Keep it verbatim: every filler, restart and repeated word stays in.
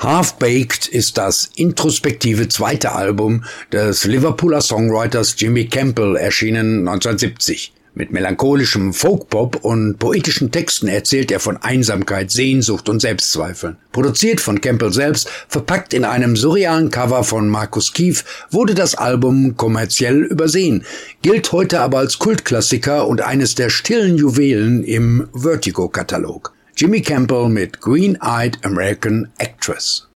Half-Baked ist das introspektive zweite Album des Liverpooler Songwriters Jimmy Campbell, erschienen neunzehnhundertsiebzig. Mit melancholischem Folkpop und poetischen Texten erzählt er von Einsamkeit, Sehnsucht und Selbstzweifeln. Produziert von Campbell selbst, verpackt in einem surrealen Cover von Marcus Keefe, wurde das Album kommerziell übersehen, gilt heute aber als Kultklassiker und eines der stillen Juwelen im Vertigo-Katalog. Jimmy Campbell mit Green-Eyed American Actress.